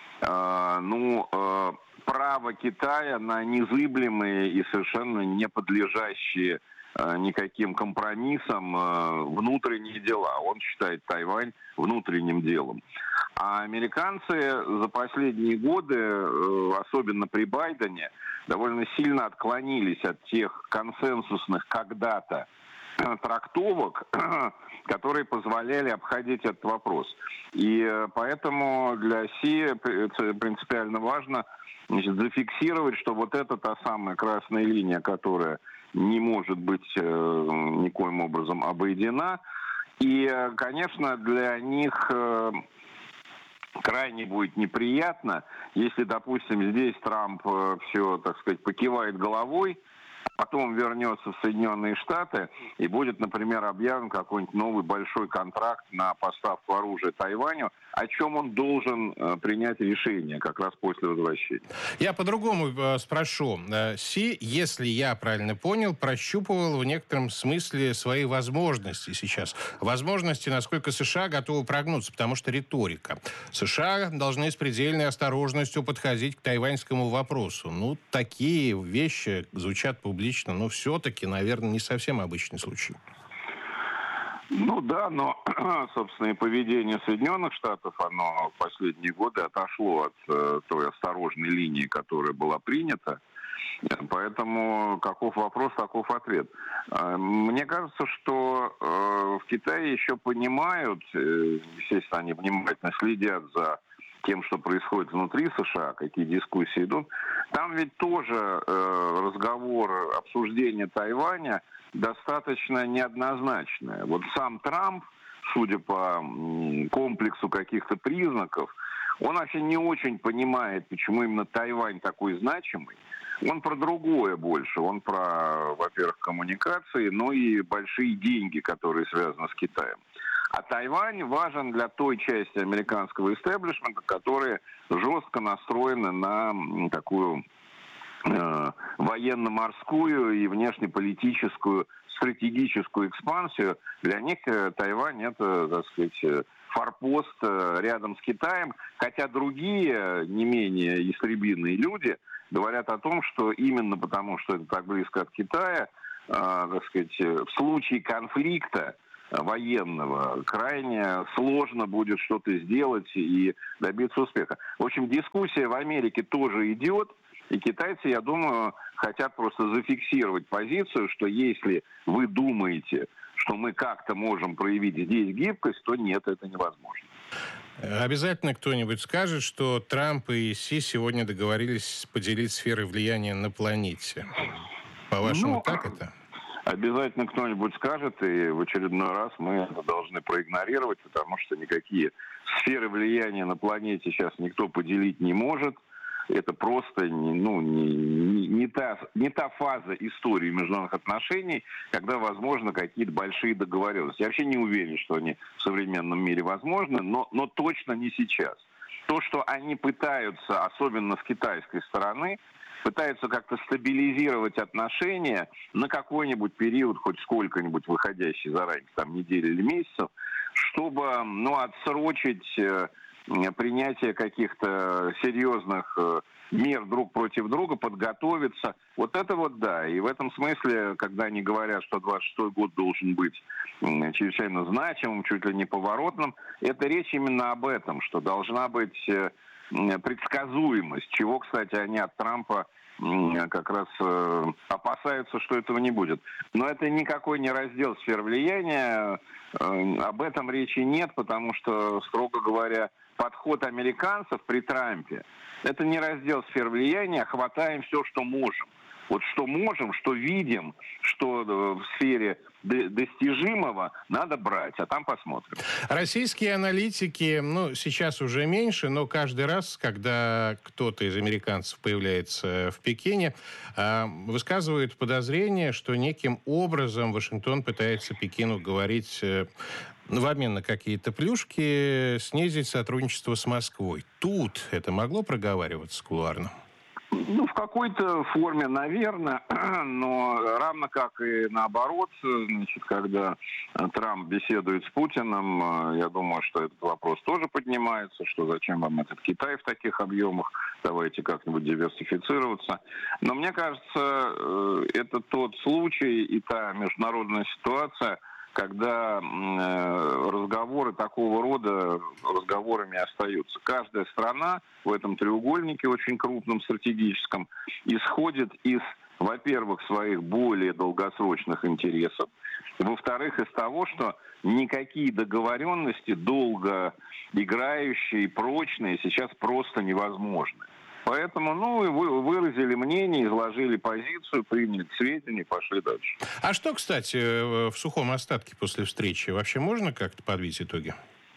[SPEAKER 6] право Китая на незыблемые и совершенно не подлежащие никаким компромиссам внутренние дела. Он считает Тайвань внутренним делом. А американцы за последние годы, особенно при Байдене, довольно сильно отклонились от тех консенсусных когда-то трактовок, которые позволяли обходить этот вопрос. И поэтому для Си принципиально важно, значит, зафиксировать, что вот это та самая красная линия, которая не может быть никоим образом обойдена. И, конечно, для них крайне будет неприятно, если, допустим, здесь Трамп все, так сказать, покивает головой, потом вернется в Соединенные Штаты и будет, например, объявлен какой-нибудь новый большой контракт на поставку оружия Тайваню, о чем он должен принять решение как раз после возвращения.
[SPEAKER 4] Я по-другому спрошу. Си, если я правильно понял, прощупывал в некотором смысле свои возможности сейчас. Возможности, насколько США готовы прогнуться, потому что риторика. США должны с предельной осторожностью подходить к тайваньскому вопросу. Такие вещи звучат публично, но все-таки, наверное, не совсем обычный случай.
[SPEAKER 6] Ну да, но, собственно, и поведение Соединенных Штатов, оно в последние годы отошло от той осторожной линии, которая была принята. Поэтому каков вопрос, таков ответ. Мне кажется, что в Китае еще понимают, естественно, они внимательно следят за тем, что происходит внутри США, какие дискуссии идут. Там ведь тоже разговор, обсуждение Тайваня достаточно неоднозначное. Вот сам Трамп, судя по комплексу каких-то признаков, он вообще не очень понимает, почему именно Тайвань такой значимый. Он про другое больше. Он про, во-первых, коммуникации, но и большие деньги, которые связаны с Китаем. А Тайвань важен для той части американского истеблишмента, которые жестко настроены на такую военно-морскую и внешнеполитическую стратегическую экспансию. Для них Тайвань — это, так сказать, форпост рядом с Китаем, хотя другие, не менее истребиные люди говорят о том, что именно потому, что это так близко от Китая, так сказать, в случае конфликта военного крайне сложно будет что-то сделать и добиться успеха. В общем, дискуссия в Америке тоже идет. И китайцы, я думаю, хотят просто зафиксировать позицию, что если вы думаете, что мы как-то можем проявить здесь гибкость, то нет, это невозможно.
[SPEAKER 4] Обязательно кто-нибудь скажет, что Трамп и Си сегодня договорились поделить сферы влияния на планете. По-вашему, так это?
[SPEAKER 6] Обязательно кто-нибудь скажет, и в очередной раз мы это должны проигнорировать, потому что никакие сферы влияния на планете сейчас никто поделить не может. Это просто не та фаза истории международных отношений, когда возможны какие-то большие договоренности. Я вообще не уверен, что они в современном мире возможны, но точно не сейчас. То, что они пытаются, особенно с китайской стороны, пытаются как-то стабилизировать отношения на какой-нибудь период, хоть сколько-нибудь выходящий за рамки, там, недели или месяцев, чтобы отсрочить принятие каких-то серьезных мер друг против друга, подготовиться. Вот это вот да. И в этом смысле, когда они говорят, что 26-й год должен быть чрезвычайно значимым, чуть ли не поворотным, это речь именно об этом, что должна быть предсказуемость, чего, кстати, они от Трампа как раз опасаются, что этого не будет. Но это никакой не раздел сфер влияния, об этом речи нет, потому что, строго говоря, подход американцев при Трампе — это не раздел сфер влияния, хватаем все, что можем. Вот что можем, что видим, что в сфере достижимого надо брать, а там посмотрим.
[SPEAKER 4] Российские аналитики, сейчас уже меньше, но каждый раз, когда кто-то из американцев появляется в Пекине, высказывают подозрение, что неким образом Вашингтон пытается Пекину говорить в обмен на какие-то плюшки, снизить сотрудничество с Москвой. Тут это могло проговариваться кулуарно?
[SPEAKER 6] В какой-то форме, наверное, но равно как и наоборот, когда Трамп беседует с Путиным, я думаю, что этот вопрос тоже поднимается, что зачем вам этот Китай в таких объемах, давайте как-нибудь диверсифицироваться. Но мне кажется, это тот случай и та международная ситуация, когда разговоры такого рода разговорами остаются. Каждая страна в этом треугольнике очень крупном, стратегическом, исходит из, во-первых, своих более долгосрочных интересов, во-вторых, из того, что никакие договоренности долго играющие, прочные сейчас просто невозможны. Поэтому, выразили мнение, изложили позицию, приняли к сведению, пошли дальше.
[SPEAKER 4] А что, кстати, в сухом остатке после встречи? Вообще можно как-то подвить итоги?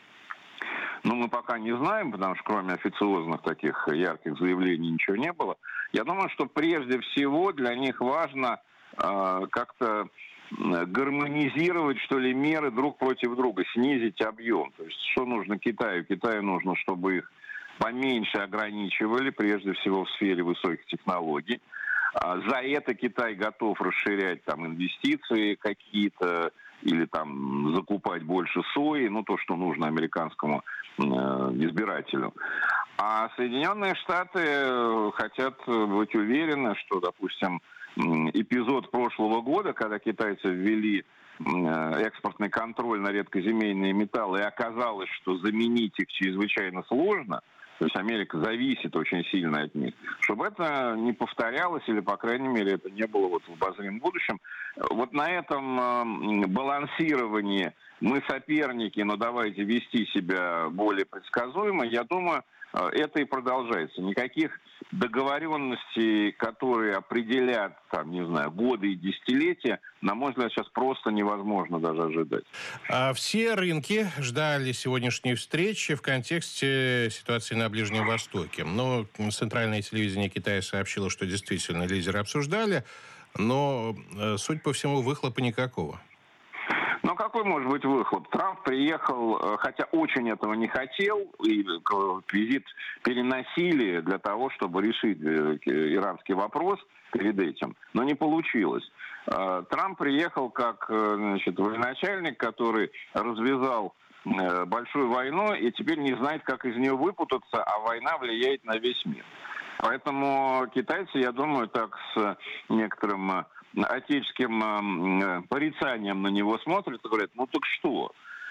[SPEAKER 6] Мы пока не знаем, потому что кроме официозных таких ярких заявлений ничего не было. Я думаю, что прежде всего для них важно как-то гармонизировать, что ли, меры друг против друга, снизить объем. То есть, что нужно Китаю? Китаю нужно, чтобы их поменьше ограничивали, прежде всего в сфере высоких технологий. За это Китай готов расширять инвестиции какие-то или закупать больше сои, то, что нужно американскому избирателю. А Соединенные Штаты хотят быть уверены, что, допустим, эпизод прошлого года, когда китайцы ввели экспортный контроль на редкоземельные металлы, и оказалось, что заменить их чрезвычайно сложно, то есть Америка зависит очень сильно от них, чтобы это не повторялось, или, по крайней мере, это не было вот в обозримом будущем. Вот на этом балансировании мы соперники, но давайте вести себя более предсказуемо, я думаю, это и продолжается. Никаких договоренностей, которые определят, там, не знаю, годы и десятилетия, на мой взгляд, сейчас просто невозможно даже ожидать.
[SPEAKER 4] Все рынки ждали сегодняшней встречи в контексте ситуации на Ближнем Востоке. Но центральное телевидение Китая сообщило, что действительно лидеры обсуждали, но, судя по всему, выхлопа никакого.
[SPEAKER 6] Ну, какой может быть выхлоп? Трамп приехал, хотя очень этого не хотел, и визит переносили для того, чтобы решить иранский вопрос перед этим, но не получилось. Трамп приехал как, значит, военачальник, который развязал большую войну и теперь не знает, как из нее выпутаться, а война влияет на весь мир. Поэтому китайцы, я думаю, так с некоторым отеческим порицанием на него смотрят и говорят, ну так что?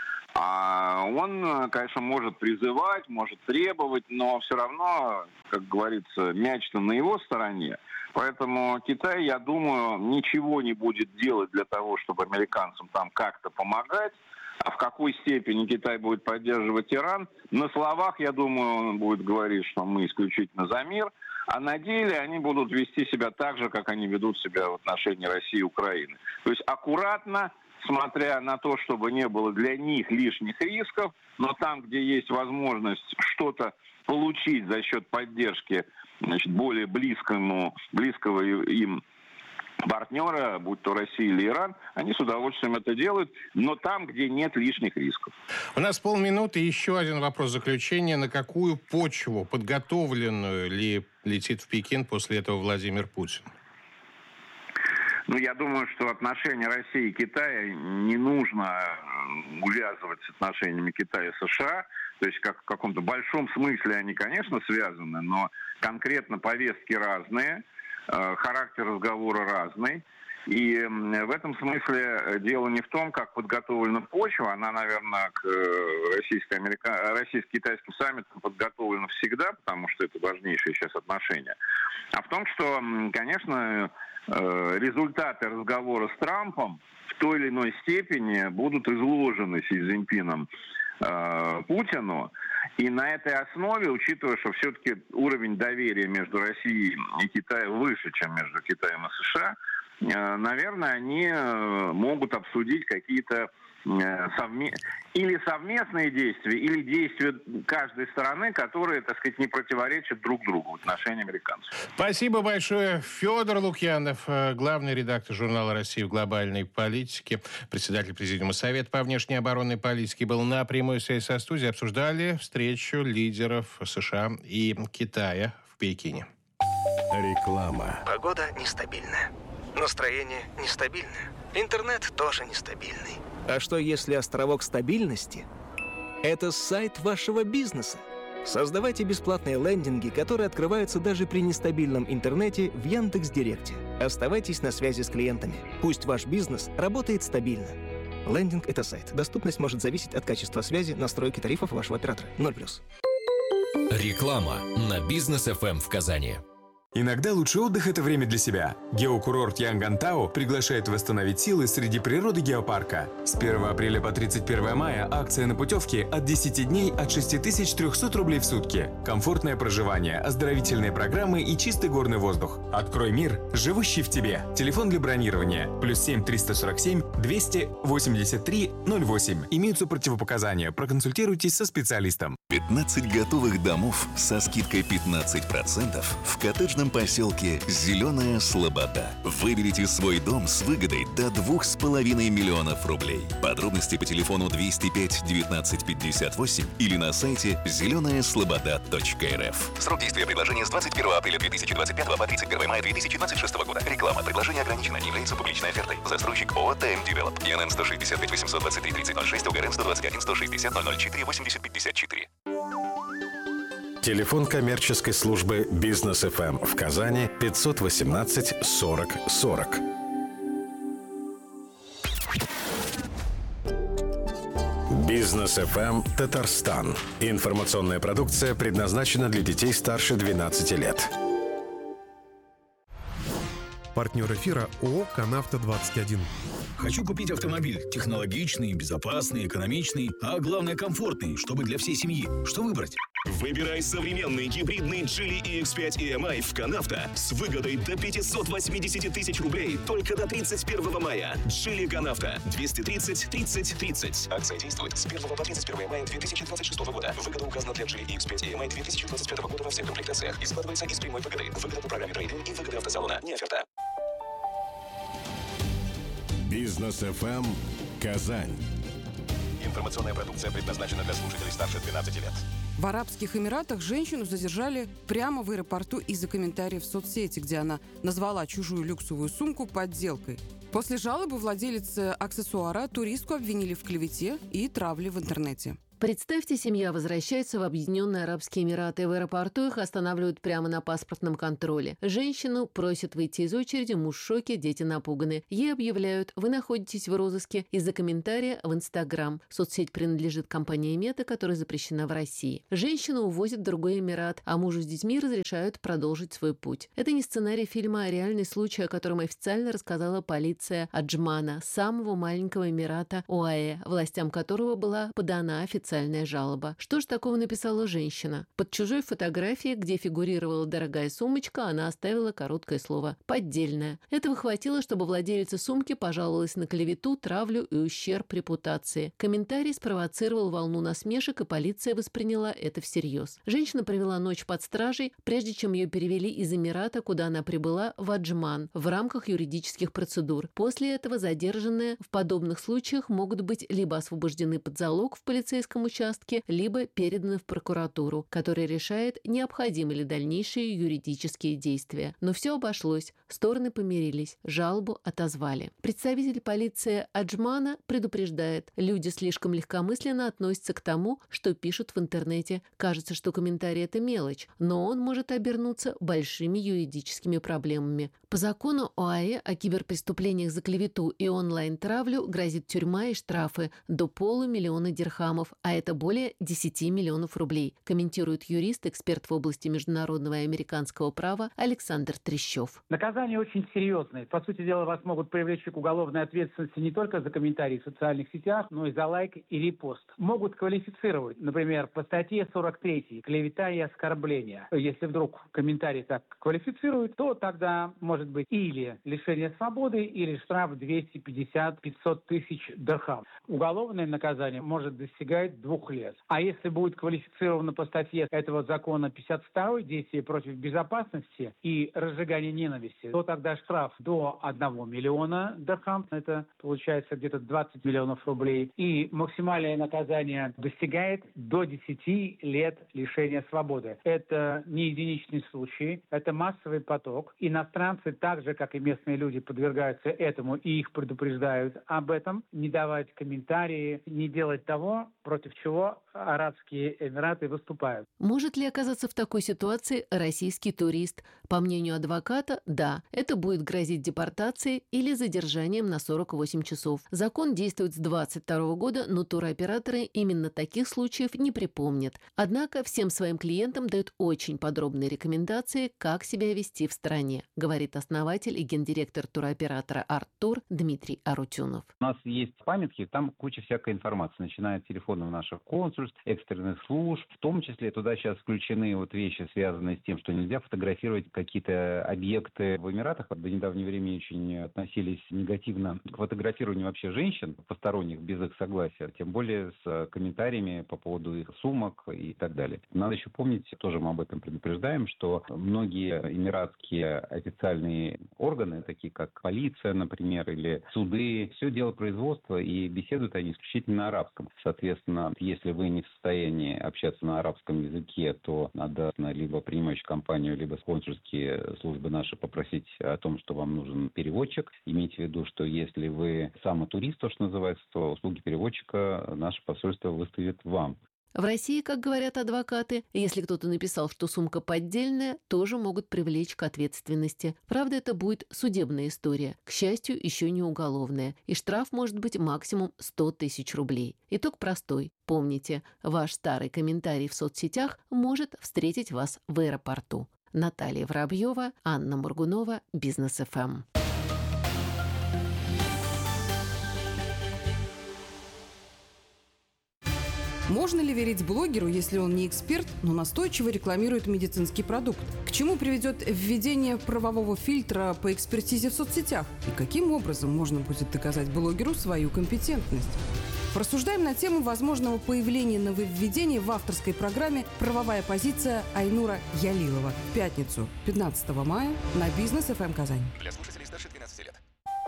[SPEAKER 6] А он, конечно, может призывать, может требовать, но все равно, как говорится, мяч-то на его стороне. Поэтому Китай, я думаю, ничего не будет делать для того, чтобы американцам там как-то помогать. А в какой степени Китай будет поддерживать Иран? На словах, я думаю, он будет говорить, что мы исключительно за мир. А на деле они будут вести себя так же, как они ведут себя в отношении России и Украины. То есть аккуратно, смотря на то, чтобы не было для них лишних рисков, но там, где есть возможность что-то получить за счет поддержки, значит, более близкого им партнера, будь то Россия или Иран, они с удовольствием это делают, но там, где нет лишних рисков.
[SPEAKER 4] У нас полминуты. Еще один вопрос заключения. На какую почву, подготовленную ли, летит в Пекин после этого Владимир Путин?
[SPEAKER 6] Ну, я думаю, что отношения России и Китая не нужно увязывать с отношениями Китая и США. То есть как в каком-то большом смысле они, конечно, связаны, но конкретно повестки разные, характер разговора разный. И в этом смысле дело не в том, как подготовлена почва. Она, наверное, к российско-китайским саммитам подготовлена всегда, потому что это важнейшие сейчас отношения. А в том, что, конечно, результаты разговора с Трампом в той или иной степени будут изложены Си Цзиньпином Путину. И на этой основе, учитывая, что все-таки уровень доверия между Россией и Китаем выше, чем между Китаем и США, наверное, они могут обсудить какие-то или совместные действия, или действия каждой стороны, которые, так сказать, не противоречат друг другу в отношении американцев.
[SPEAKER 4] Спасибо большое. Федор Лукьянов, главный редактор журнала «Россия в глобальной политике», председатель Президиума Совета по внешней оборонной политике, был на прямой связи со студией. Обсуждали встречу лидеров США и Китая в Пекине.
[SPEAKER 8] Реклама. Погода нестабильная. Настроение нестабильное. Интернет тоже нестабильный. А что если островок стабильности – это сайт вашего бизнеса? Создавайте бесплатные лендинги, которые открываются даже при нестабильном интернете в Яндекс.Директе. Оставайтесь на связи с клиентами. Пусть ваш бизнес работает стабильно. Лендинг – это сайт. Доступность может зависеть от качества связи, настройки тарифов вашего оператора. 0+.
[SPEAKER 17] Реклама на Бизнес ФМ в Казани.
[SPEAKER 9] Иногда лучший отдых – это время для себя. Геокурорт Янгантау приглашает восстановить силы среди природы геопарка. С 1 апреля по 31 мая акция на путевки от 10 дней от 6300 рублей в сутки. Комфортное проживание, оздоровительные программы и чистый горный воздух. Открой мир, живущий в тебе. Телефон для бронирования +7 347 283 08. Имеются противопоказания. Проконсультируйтесь со специалистом.
[SPEAKER 18] 15 готовых домов со скидкой 15% в коттеджном поселке «Зеленая Слобода». Выберите свой дом с выгодой до 2,5 миллионов рублей. Подробности по телефону 205 19 58 или на сайте зеленаяслобода.рф.
[SPEAKER 10] Срок действия предложения с 21 апреля 2025 по 31 мая 2026 года. Реклама. Предложение ограничено. Не является публичной офертой. Застройщик ООО «ТМ Девелоп». ИНН 165 823 3006, УГРН 121 160 004 80 54.
[SPEAKER 5] Телефон коммерческой службы «Бизнес ФМ» в Казани 518 40 40. Бизнес ФМ Татарстан. Информационная продукция предназначена для детей старше 12 лет.
[SPEAKER 11] Партнер эфира ООО «Канавто-21».
[SPEAKER 13] Хочу купить автомобиль. Технологичный, безопасный, экономичный, а главное комфортный, чтобы для всей семьи. Что выбрать?
[SPEAKER 14] Выбирай современный гибридный Geely EX5 EMI в «Канавто» с выгодой до 580 тысяч рублей только до 31 мая. Geely «Канавто» 230 30 30. Акция действует с 1 по 31 мая 2026 года. Выгода указана для Geely EX5 EMI 2025 года во всех комплектациях и складывается из прямой выгоды. Выгода по программе трейд-ин и выгода автосалона. Не оферта.
[SPEAKER 18] Бизнес ФМ Казань.
[SPEAKER 14] Информационная продукция предназначена для слушателей старше 12 лет.
[SPEAKER 24] В Арабских Эмиратах женщину задержали прямо в аэропорту из-за комментариев в соцсети, где она назвала чужую люксовую сумку подделкой. После жалобы владелицы аксессуара туристку обвинили в клевете и травле в интернете.
[SPEAKER 25] Представьте, семья возвращается в Объединенные Арабские Эмираты. В аэропорту их останавливают прямо на паспортном контроле. Женщину просят выйти из очереди, муж в шоке, дети напуганы. Ей объявляют: вы находитесь в розыске из-за комментария в Инстаграм. Соцсеть принадлежит компании Мета, которая запрещена в России. Женщину увозят в другой Эмират, а мужу с детьми разрешают продолжить свой путь. Это не сценарий фильма, а реальный случай, о котором официально рассказала полиция Аджмана, самого маленького Эмирата ОАЭ, властям которого была подана официальная жалоба. Что же такого написала женщина? Под чужой фотографией, где фигурировала дорогая сумочка, она оставила короткое слово «поддельная». Этого хватило, чтобы владелица сумки пожаловалась на клевету, травлю и ущерб репутации. Комментарий спровоцировал волну насмешек, и полиция восприняла это всерьез. Женщина провела ночь под стражей, прежде чем ее перевели из Эмирата, куда она прибыла, в Аджман, в рамках юридических процедур. После этого задержанные в подобных случаях могут быть либо освобождены под залог в полицейском участке, либо переданы в прокуратуру, которая решает, необходимы ли дальнейшие юридические действия. Но все обошлось. Стороны помирились. Жалобу отозвали. Представитель полиции Аджмана предупреждает: люди слишком легкомысленно относятся к тому, что пишут в интернете. Кажется, что комментарий – это мелочь, но он может обернуться большими юридическими проблемами. По закону ОАЭ о киберпреступлениях за клевету и онлайн-травлю грозит тюрьма и штрафы до 500 000 дирхамов, а это более 10 миллионов рублей, комментирует юрист, эксперт в области международного и американского права Александр Трещев.
[SPEAKER 26] Наказания очень серьезные. По сути дела, вас могут привлечь к уголовной ответственности не только за комментарии в социальных сетях, но и за лайк и репост. Могут квалифицировать, например, по статье 43 «Клевета и оскорбление». Если вдруг комментарий так квалифицируют, то тогда может быть или лишение свободы, или штраф 250-500 тысяч дирхам. Уголовное наказание может достигать 2 лет. А если будет квалифицировано по статье этого закона 52 «Действие против безопасности и разжигание ненависти», то тогда штраф до 1 миллиона дирхам, это получается где-то 20 миллионов рублей, и максимальное наказание достигает до 10 лет лишения свободы. Это не единичный случай, это массовый поток. Иностранцы, так же, как и местные люди, подвергаются этому, и их предупреждают об этом, не давать комментарии, не делать того, против чего Арабские Эмираты выступают.
[SPEAKER 25] Может ли оказаться в такой ситуации российский турист? По мнению адвоката, да, это будет грозить депортацией или задержанием на 48 часов. Закон действует с 2022 года, но туроператоры именно таких случаев не припомнят. Однако всем своим клиентам дают очень подробные рекомендации, как себя вести в стране, говорит основатель и гендиректор туроператора «Арттур» Дмитрий Арутюнов.
[SPEAKER 27] У нас есть памятки, там куча всякой информации, начиная от телефонов наших консульств, экстренных служб. В том числе туда сейчас включены вещи, связанные с тем, что нельзя фотографировать какие-то объекты в Эмиратах. До недавнего времени очень относились негативно к фотографированию вообще женщин, посторонних, без их согласия, тем более с комментариями по поводу их сумок и так далее. Надо еще помнить, тоже мы об этом предупреждаем, что многие эмиратские официальные органы, такие как полиция, например, или суды, все дело производства, и беседуют они исключительно на арабском. Соответственно, если вы не в состоянии общаться на арабском языке, то надо либо принимающую компанию, либо консульские службы наши попросить о том, что вам нужен переводчик. Имейте в виду, что если вы самый турист, то, что называется, то услуги переводчика наше посольство выставит вам.
[SPEAKER 25] В России, как говорят адвокаты, если кто-то написал, что сумка поддельная, тоже могут привлечь к ответственности. Правда, это будет судебная история, к счастью, еще не уголовная, и штраф может быть максимум 100 тысяч рублей. Итог простой. Помните, ваш старый комментарий в соцсетях может встретить вас в аэропорту. Наталья Воробьева, Анна Моргунова, Бизнес ФМ.
[SPEAKER 24] Можно ли верить блогеру, если он не эксперт, но настойчиво рекламирует медицинский продукт? К чему приведет введение правового фильтра по экспертизе в соцсетях? И каким образом можно будет доказать блогеру свою компетентность? Порассуждаем на тему возможного появления нововведений в авторской программе «Правовая позиция» Айнура Ялилова в пятницу, 15 мая на Бизнес ФМ Казань.
[SPEAKER 10] Для слушателей старше 12 лет.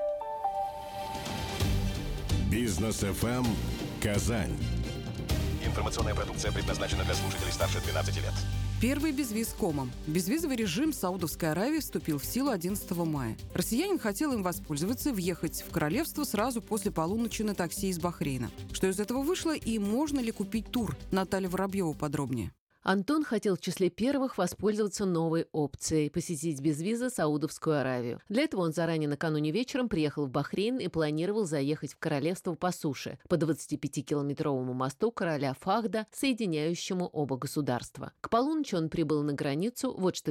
[SPEAKER 18] Бизнес ФМ Казань.
[SPEAKER 10] Информационная продукция предназначена для слушателей старше 12 лет.
[SPEAKER 24] Первый безвиз к омам. Безвизовый режим Саудовской Аравии вступил в силу 11 мая. Россиянин хотел им воспользоваться и въехать в королевство сразу после полуночи на такси из Бахрейна. Что из этого вышло и можно ли купить тур? Наталья Воробьева подробнее.
[SPEAKER 25] Антон хотел в числе первых воспользоваться новой опцией – посетить без визы Саудовскую Аравию. Для этого он заранее накануне вечером приехал в Бахрейн и планировал заехать в королевство по суше, по 25-километровому мосту короля Фахда, соединяющему оба государства. К полуночи он прибыл на границу, вот что